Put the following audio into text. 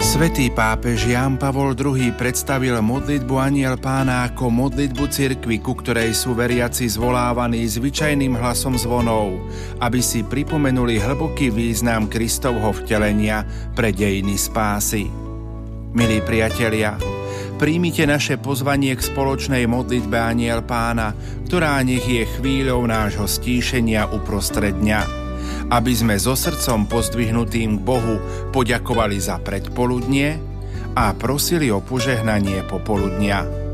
Svätý pápež Ján Pavol II predstavil modlitbu Anjel Pána ako modlitbu cirkvi, ku ktorej sú veriaci zvolávaní zvyčajným hlasom zvonov, aby si pripomenuli hlboký význam Kristovho vtelenia pre dejiny spásy. Milí priatelia, príjmite naše pozvanie k spoločnej modlitbe Anjel Pána, ktorá nech je chvíľou nášho stíšenia uprostred dňa, aby sme so srdcom pozdvihnutým k Bohu poďakovali za predpoludnie a prosili o požehnanie popoludnia.